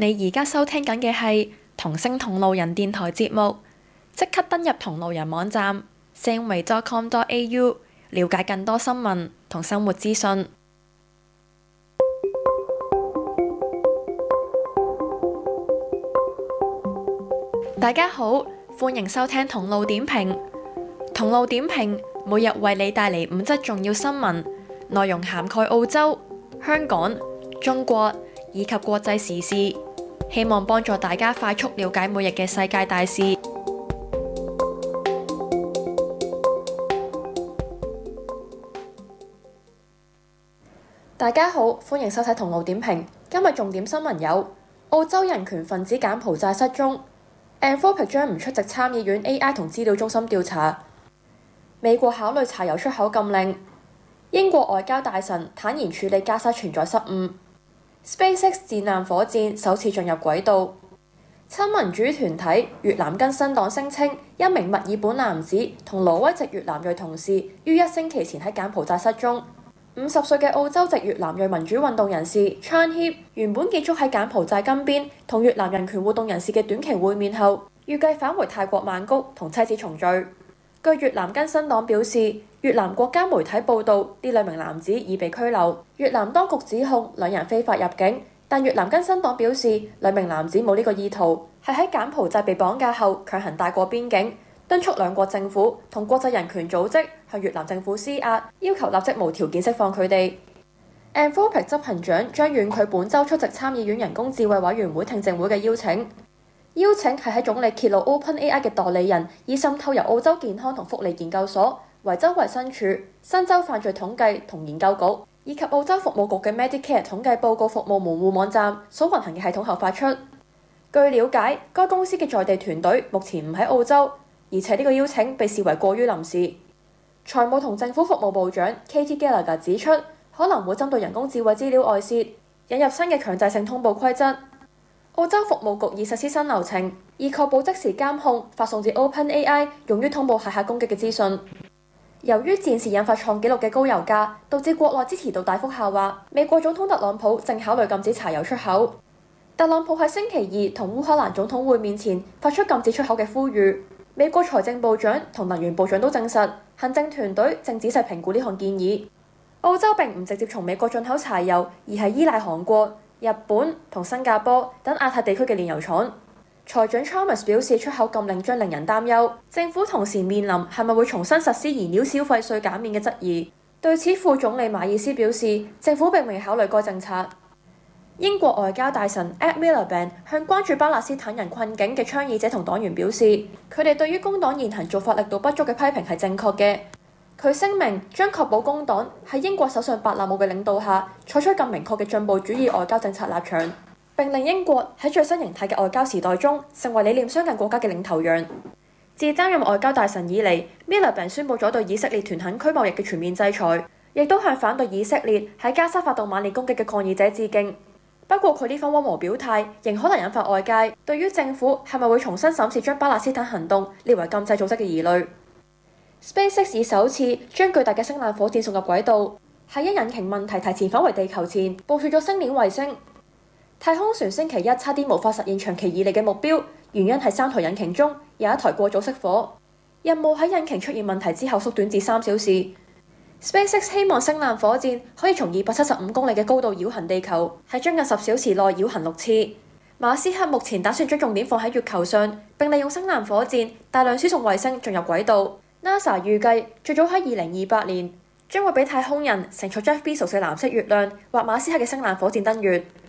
你而家收聽緊嘅係同聲同路人電台節目，即刻登入同路人網站 samway.com.au 了解更多新聞同生活資訊。大家好，歡迎收聽同路點評。同路點評每日為你帶嚟5則重要新聞，內容涵蓋澳洲、香港、中國以及國際時事，希望幫助大家快速了解每日嘅世界大事。大家好，歡迎收睇同路點評。今日重點新聞有：澳洲人權分子柬埔寨失蹤，Anthropic 將唔出席參議院 AI 同資料中心調查；美國考慮柴油出口禁令；英國外交大臣坦言處理加沙存在失誤。SpaceX 戰艦火箭首次進入軌道。親民主團體越南更新黨聲稱，一名墨爾本男子同挪威籍越南裔同事於1星期前喺柬埔寨失蹤。50歲嘅澳洲籍越南裔民主運動人士 Chan Hip 原本結束喺柬埔寨金邊同越南人權活動人士嘅短期會面後，預計返回泰國曼谷同妻子重聚。據越南更新黨表示，越南國家媒體報道，呢兩名男子已被拘留。越南當局指控兩人非法入境，但越南更新黨表示，兩名男子冇呢個意圖，係喺柬埔寨被綁架後強行帶過邊境，敦促兩國政府同國際人權組織向越南政府施壓，要求立即無條件釋放佢哋。Anthropic 執行長將婉拒本週出席參議院人工智慧委員會聽證會嘅邀請。邀請係喺總理揭露 OpenAI 嘅代理人以滲透由澳洲健康同福利研究所、維州衛生署、新州犯罪統計同研究局以及澳洲服務局嘅 Medicare 統計報告服務門戶網站所運行嘅系統後發出。據了解，該公司嘅在地團隊目前唔喺澳洲，而且呢個邀請被視為過於臨時。財務同政府服務部長 Katie Gallagher 指出，可能會針對人工智慧資料外泄，引入新嘅強制性通報規則。澳洲服務局已實施新流程，以確保即時監控發送至 OpenAI 用於通報駭客攻擊嘅資訊。由於戰事引發創紀錄嘅高油價，導致國內支持度大幅下滑，美國總統特朗普正考慮禁止柴油出口。特朗普喺星期二同烏克蘭總統會面前發出禁止出口嘅呼籲。美國財政部長同能源部長都證實，行政團隊正仔細評估呢項建議。澳洲並唔直接從美國進口柴油，而係依賴韓國、日本同新加坡等亞太地區嘅煉油廠。財長 Chalmers 表示，出口禁令將令人擔憂，政府同時面臨係咪會重新實施燃料消費稅減免嘅質疑。對此，副總理馬爾斯表示，政府並未考慮該政策。英國外交大臣 Ed Miliband 向關注巴勒斯坦人困境嘅倡議者同黨員表示，佢哋對於工黨現行做法力度不足嘅批評係正確嘅。佢聲明將確保工黨喺英國首相伯納姆嘅領導下採取更明確嘅進步主義外交政策立場，並令英國喺最新形態嘅外交時代中成為理念相近國家嘅領頭羊。自擔任外交大臣以嚟， Miliband 宣布咗對以色列屯墾區貿易嘅全面制裁，亦都向反對以色列喺加沙發動猛烈攻擊嘅抗議者致敬。不過佢呢番溫和表態，仍可能引發外界對於政府係咪會重新審視將巴勒斯坦行動列為禁制組織嘅疑慮。SpaceX 以首次將巨大嘅星艦火箭送入軌道，喺因引擎問題提前返回地球前部署咗星鏈衛星。太空船星期一差啲無法實現長期以嚟嘅目標，原因係3台引擎中有一台過早熄火，任務喺引擎出現問題之後縮短至3小時。SpaceX 希望星艦火箭可以從275公里嘅高度繞行地球，喺將近10小時內繞行6次。馬斯克目前打算將重點放喺月球上，並利用星艦火箭大量輸送衛星進入軌道。NASA 預計最早喺2028年將會俾太空人乘坐 Jeff Bezos 嘅藍色月亮或馬斯克嘅星艦火箭登月。